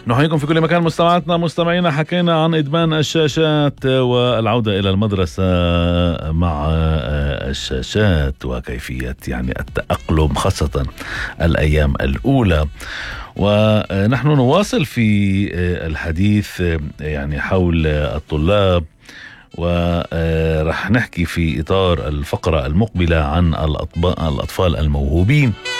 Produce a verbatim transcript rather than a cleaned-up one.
نحييكم في كل مكان مستمعاتنا مستمعينا. حكينا عن إدمان الشاشات والعودة إلى المدرسة مع الشاشات وكيفية يعني التأقلم خاصة الأيام الأولى. ونحن نواصل في الحديث يعني حول الطلاب، ورح نحكي في إطار الفقرة المقبلة عن الأطفال الموهوبين.